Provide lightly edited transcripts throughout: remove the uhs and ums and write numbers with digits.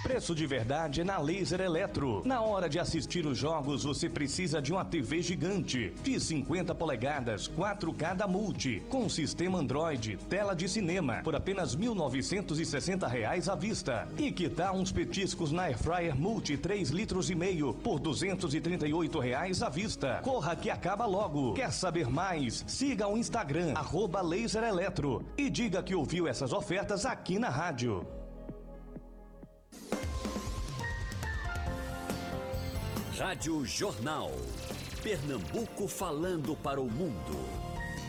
Preço de verdade na Laser Eletro. Na hora de assistir os jogos, você precisa de uma TV gigante de 50 polegadas, 4K da Multi, com sistema Android, tela de cinema, por apenas R$ 1.960 à vista. E que tal uns petiscos na Airfryer Multi 3,5 litros por R$ 238 à vista. Corra que acaba logo. Quer saber mais? Siga o Instagram, @Laser Eletro, e diga que ouviu essas ofertas aqui na rádio. Rádio Jornal. Pernambuco falando para o mundo.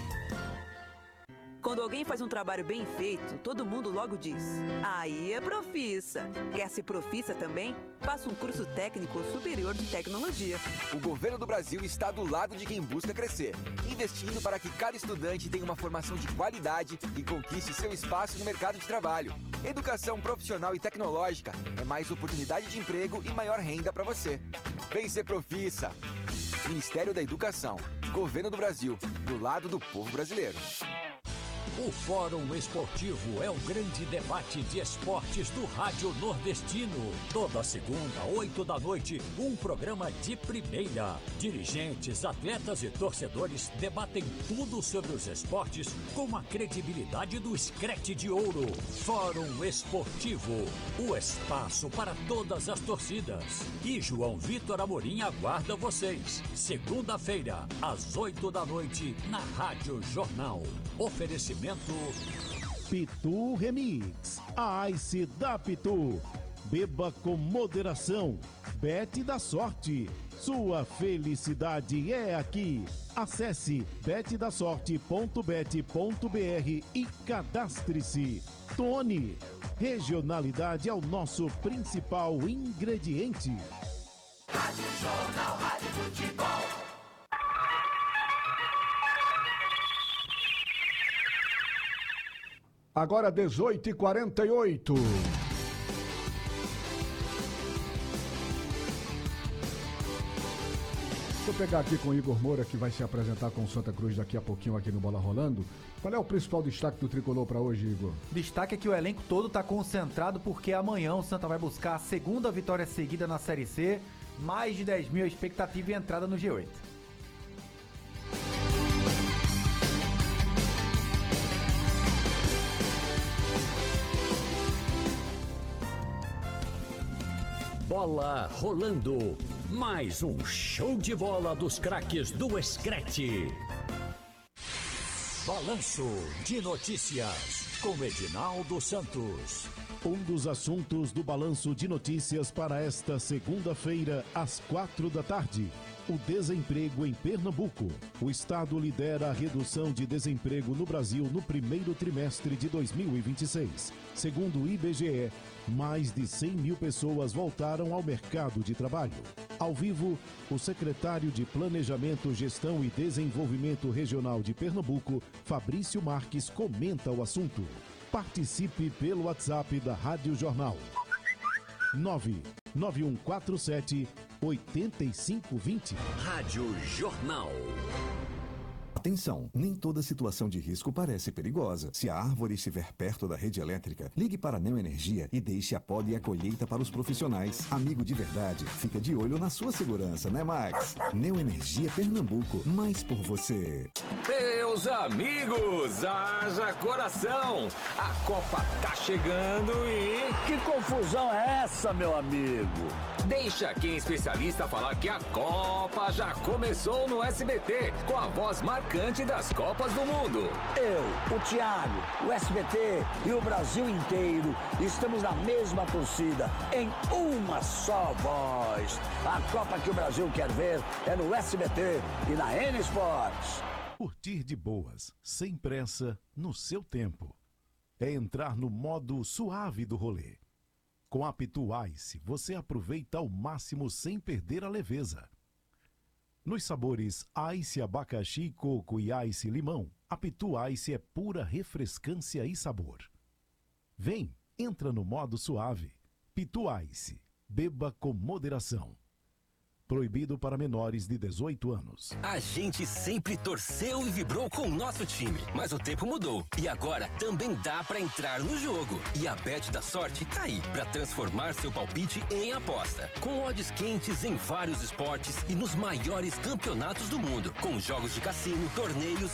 Quando alguém faz um trabalho bem feito, todo mundo logo diz: aí é profissa. Quer ser profissa também? Faça um curso técnico superior de tecnologia. O governo do Brasil está do lado de quem busca crescer, investindo para que cada estudante tenha uma formação de qualidade e conquiste seu espaço no mercado de trabalho. Educação profissional e tecnológica é mais oportunidade de emprego e maior renda para você. Vem ser profissa. Ministério da Educação, Governo do Brasil, do lado do povo brasileiro. O Fórum Esportivo é o grande debate de esportes do Rádio Nordestino. Toda segunda, 8 da noite, um programa de primeira. Dirigentes, atletas e torcedores debatem tudo sobre os esportes com a credibilidade do Screte de Ouro. Fórum Esportivo, o espaço para todas as torcidas. E João Vitor Amorim aguarda vocês. Segunda-feira, às 8 da noite, na Rádio Jornal. Oferecimento Pitu Remix, a Ice da Pitu. Beba com moderação. Bet da sorte. Sua felicidade é aqui. Acesse betdasorte.bet.br e cadastre-se. Tony, regionalidade é o nosso principal ingrediente. Rádio Jornal, Rádio Futebol. Agora 18h48. Vou pegar aqui com o Igor Moura, que vai se apresentar com o Santa Cruz daqui a pouquinho aqui no Bola Rolando. Qual é o principal destaque do Tricolor para hoje, Igor? Destaque é que o elenco todo está concentrado porque amanhã o Santa vai buscar a segunda vitória seguida na Série C, mais de 10 mil a expectativa e entrada no G8. Bola rolando. Mais um show de bola dos craques do Screte. Balanço de notícias com Edinaldo Santos. Um dos assuntos do Balanço de Notícias para esta segunda-feira, às 4 da tarde. O desemprego em Pernambuco. O estado lidera a redução de desemprego no Brasil no primeiro trimestre de 2026. Segundo o IBGE, mais de 100 mil pessoas voltaram ao mercado de trabalho. Ao vivo, o secretário de Planejamento, Gestão e Desenvolvimento Regional de Pernambuco, Fabrício Marques, comenta o assunto. Participe pelo WhatsApp da Rádio Jornal. 99147-8520. Rádio Jornal. Atenção, nem toda situação de risco parece perigosa. Se a árvore estiver perto da rede elétrica, ligue para a Neoenergia e deixe a poda e a colheita para os profissionais. Amigo de verdade, fica de olho na sua segurança, né, Max? Neoenergia Pernambuco, mais por você. Meus amigos, haja coração! A Copa tá chegando e... Que confusão é essa, meu amigo? Deixa quem é especialista falar que a Copa já começou no SBT, com a voz marcante das Copas do Mundo. Eu, o Thiago, o SBT e o Brasil inteiro estamos na mesma torcida, em uma só voz. A Copa que o Brasil quer ver é no SBT e na N Sports. Curtir de boas, sem pressa, no seu tempo. É entrar no modo suave do rolê. Com a Pitu Ice, você aproveita ao máximo sem perder a leveza. Nos sabores Ice abacaxi, coco e Ice limão, a Pitu Ice é pura refrescância e sabor. Vem, entra no modo suave. Pitu Ice, beba com moderação. Proibido para menores de 18 anos. A gente sempre torceu e vibrou com o nosso time, mas o tempo mudou e agora também dá pra entrar no jogo. E a Bet da Sorte tá aí pra transformar seu palpite em aposta. Com odds quentes em vários esportes e nos maiores campeonatos do mundo, com jogos de cassino, torneios